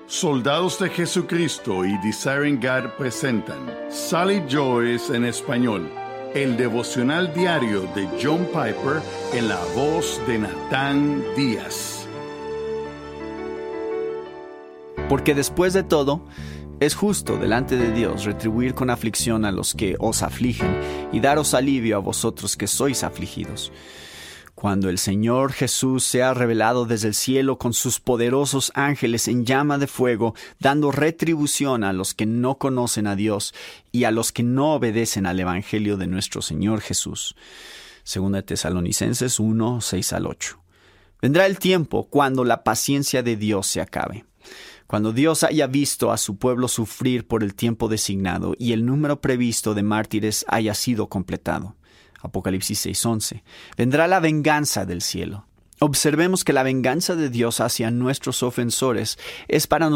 Soldados de Jesucristo y Desiring God presentan Sally Joyce en español, el devocional diario de John Piper en la voz de Natán Díaz. Porque después de todo, es justo delante de Dios retribuir con aflicción a los que os afligen y daros alivio a vosotros que sois afligidos. Cuando el Señor Jesús sea revelado desde el cielo con sus poderosos ángeles en llama de fuego, dando retribución a los que no conocen a Dios y a los que no obedecen al Evangelio de nuestro Señor Jesús. 2 Tesalonicenses 1, 6-8. Vendrá el tiempo cuando la paciencia de Dios se acabe. Cuando Dios haya visto a su pueblo sufrir por el tiempo designado y el número previsto de mártires haya sido completado. Apocalipsis 6:11. Vendrá la venganza del cielo. Observemos que la venganza de Dios hacia nuestros ofensores es para nosotros